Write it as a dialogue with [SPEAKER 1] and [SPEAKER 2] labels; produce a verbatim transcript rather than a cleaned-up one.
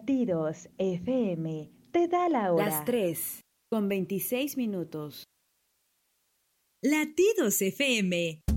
[SPEAKER 1] Latidos F M te da la hora.
[SPEAKER 2] Las tres con veintiséis minutos.
[SPEAKER 3] Latidos F M